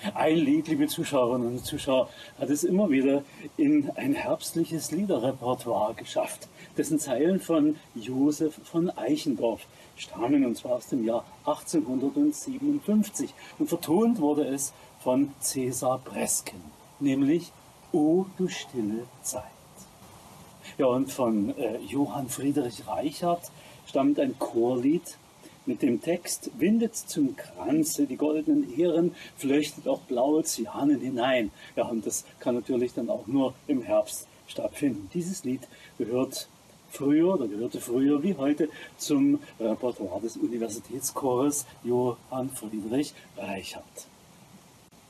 Ein Lied, liebe Zuschauerinnen und Zuschauer, hat es immer wieder in ein herbstliches Liederrepertoire geschafft, dessen Zeilen von Josef von Eichendorff stammen, und zwar aus dem Jahr 1857. Und vertont wurde es von Cäsar Bresken, nämlich O du stille Zeit. Ja, und von Johann Friedrich Reichert stammt ein Chorlied mit dem Text: Windet zum Kranze die goldenen Ähren, flöchtet auch blaue Cyanen hinein. Ja, und das kann natürlich dann auch nur im Herbst stattfinden. Dieses Lied gehörte früher wie heute zum Repertoire des Universitätschores Johann Friedrich Reichert.